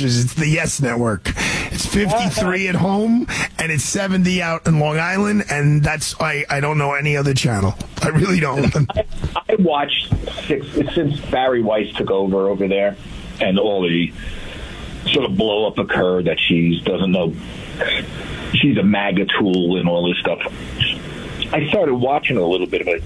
answers. It's the Yes Network. It's 53 at home, and it's 70 out in Long Island, and that's I don't know any other channel. I really don't. I watched since Barry Weiss took over there, and all the sort of blow up occurred that she doesn't know she's a MAGA tool and all this stuff. I started watching a little bit of it.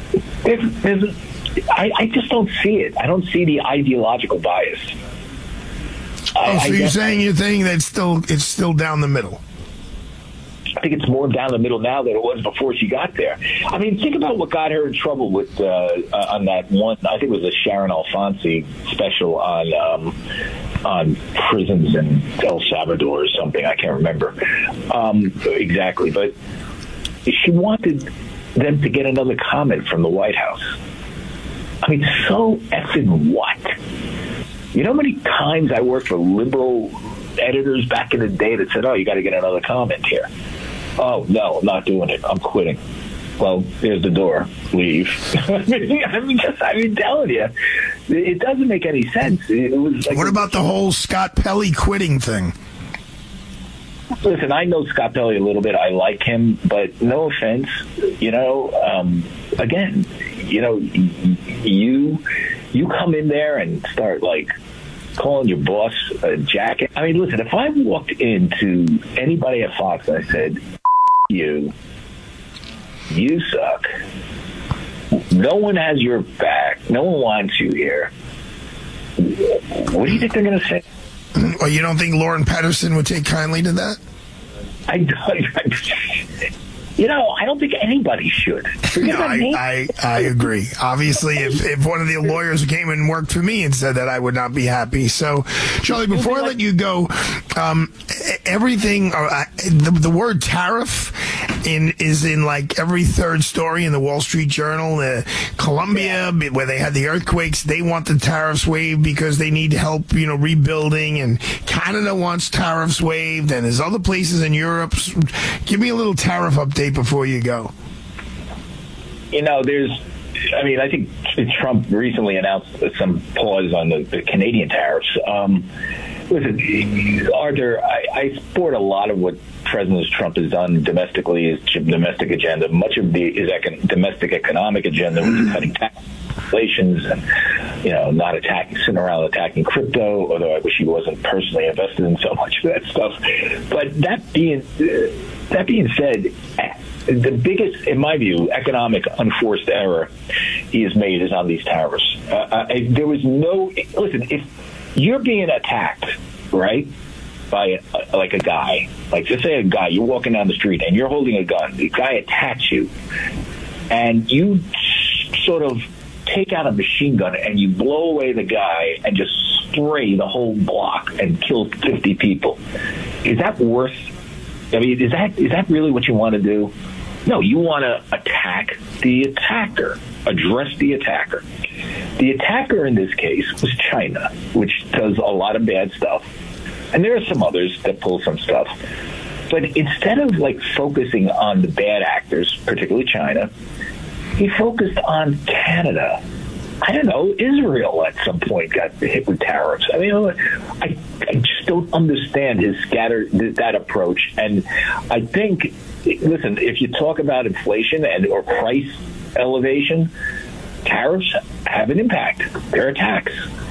I just don't see it. I don't see the ideological bias. You're saying that it's still down the middle? I think it's more down the middle now than it was before she got there. I mean, think about what got her in trouble with on that one. I think it was a Sharon Alfonsi special on prisons in El Salvador or something. I can't remember exactly, but she wanted them to get another comment from the White House. I mean, so effing what? You know how many times I worked for liberal editors back in the day that said, "Oh, you got to get another comment here." Oh, no, I'm not doing it. I'm quitting. Well, there's the door. Leave. I'm telling you, it doesn't make any sense. It was like, what about the whole Scott Pelley quitting thing? Listen, I know Scott Pelley a little bit. I like him, but no offense. Again, you come in there and start like calling your boss a jacket. I mean, listen, if I walked into anybody at Fox and I said, you suck. No one has your back. No one wants you here. What do you think they're going to say? Well, you don't think Lauren Patterson would take kindly to that? I don't think anybody should. I agree. Obviously, if one of the lawyers came and worked for me and said that, I would not be happy. So, Charlie, before I let you go, everything, the word tariff is in like every third story in the Wall Street Journal. Colombia, where they had the earthquakes, they want the tariffs waived because they need help, rebuilding. And Canada wants tariffs waived, and there's other places in Europe. Give me a little tariff update before you go. I think Trump recently announced some pause on the Canadian tariffs. Listen, Arthur, I support a lot of what President Trump has done domestically, his domestic agenda. Much of his domestic economic agenda was cutting tax regulations and, not sitting around attacking crypto, although I wish he wasn't personally invested in so much of that stuff. But that being said, the biggest, in my view, economic unforced error he has made is on these tariffs. There was listen, if you're being attacked, right, by a guy, like just say a guy, you're walking down the street and you're holding a gun, the guy attacks you, and you sort of take out a machine gun and you blow away the guy and just spray the whole block and kill 50 people. Is that worth? I mean, is that really what you want to do? No, you want to attack the attacker, address the attacker. The attacker in this case was China, which does a lot of bad stuff. And there are some others that pull some stuff. But instead of focusing on the bad actors, particularly China, he focused on Canada. I don't know, Israel at some point got hit with tariffs. I mean, I just don't understand that approach. And I think, listen, if you talk about inflation or price elevation, tariffs have an impact. They're a tax.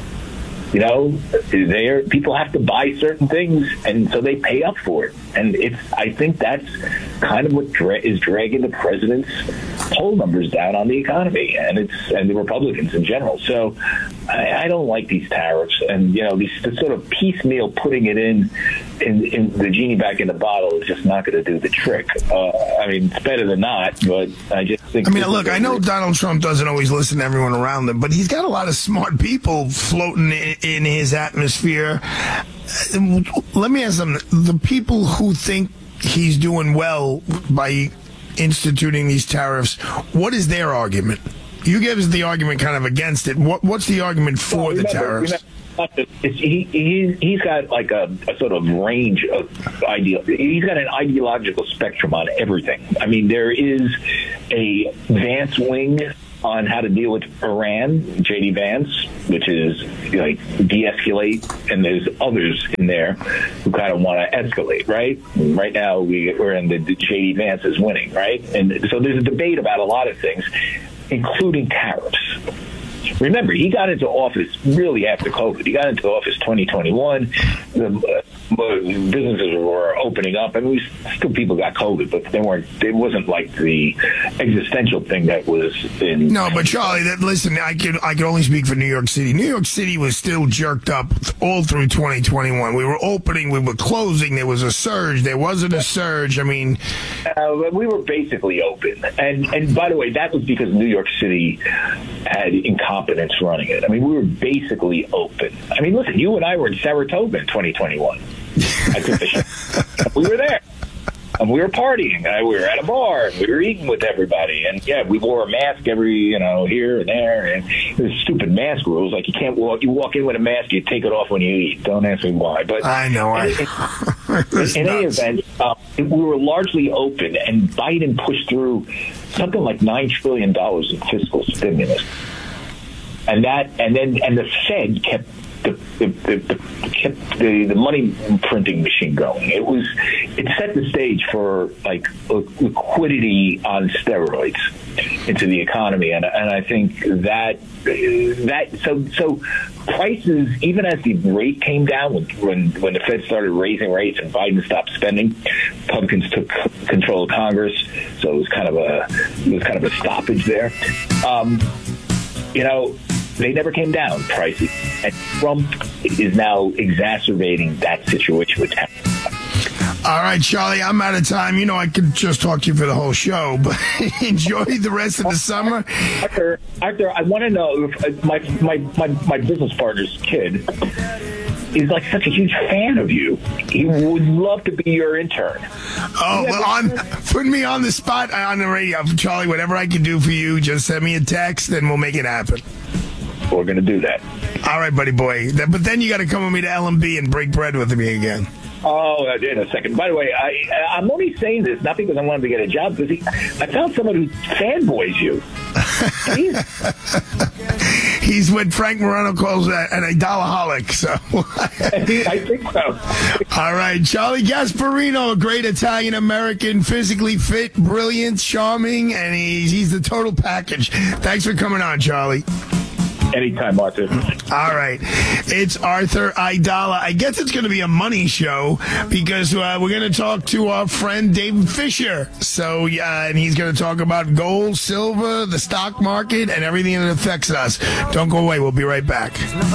People have to buy certain things, and so they pay up for it. And I think that's kind of what is dragging the president's poll numbers down on the economy, and the Republicans in general. So I don't like these tariffs, and these sort of piecemeal putting it in the genie back in the bottle is just not going to do the trick. It's better than not, but I just think. Look, I know Donald Trump doesn't always listen to everyone around him, but he's got a lot of smart people floating in his atmosphere. Let me ask them: the people who think he's doing well by instituting these tariffs, what is their argument? You gave us the argument kind of against it. What's the argument for the tariffs? He's got a sort of range of he's got an ideological spectrum on everything. I mean, there is a Vance wing on how to deal with Iran, J.D. Vance, which is like de-escalate, and there's others in there who kind of want to escalate, right? And right now we're in the J.D. Vance is winning, right? And so there's a debate about a lot of things, including tariffs. Remember, he got into office really after COVID. He got into office 2021. Businesses were opening up. I mean, still people got COVID, but they weren't. It wasn't like the existential thing that was in. No, but Charlie, listen, I can only speak for New York City. New York City was still jerked up all through 2021. We were opening, we were closing. There was a surge. There wasn't a surge. I mean, we were basically open. And by the way, that was because New York City had incompetence running it. I mean, we were basically open. I mean, listen, you and I were in Saratoga in 2021. I took the show. We were there. And we were partying. We were at a bar. And we were eating with everybody. And, yeah, we wore a mask every, here and there. And there's stupid mask rules. Like, you walk in with a mask, you take it off when you eat. Don't ask me why. But I know. In any event, we were largely open. And Biden pushed through something like $9 trillion in fiscal stimulus. And the Fed kept the money printing machine going. It set the stage for like liquidity on steroids into the economy, and I think that so prices, even as the rate came down when the Fed started raising rates and Biden stopped spending, Republicans took control of Congress, so it was kind of a stoppage there. They never came down, prices. And Trump is now exacerbating that situation with tariffs. All right, Charlie, I'm out of time. I could just talk to you for the whole show, but enjoy the rest of the summer. Arthur, I want to know if my business partner's kid is like such a huge fan of you. He would love to be your intern. Oh, well, putting me on the spot on the radio. Charlie, whatever I can do for you, just send me a text and we'll make it happen. We're going to do that. All right, buddy boy. But then you got to come with me to L&B and break bread with me again. Oh, in a second. By the way, I'm only saying this not because I wanted to get a job, because I found someone who fanboys you. He's what Frank Morano calls an idolaholic. So I think so. All right, Charlie Gasparino, a great Italian-American, physically fit, brilliant, charming, and he's the total package. Thanks for coming on, Charlie. Anytime, Arthur. All right. It's Arthur Aidala. I guess it's going to be a money show because we're going to talk to our friend David Fisher. So, and he's going to talk about gold, silver, the stock market, and everything that affects us. Don't go away. We'll be right back.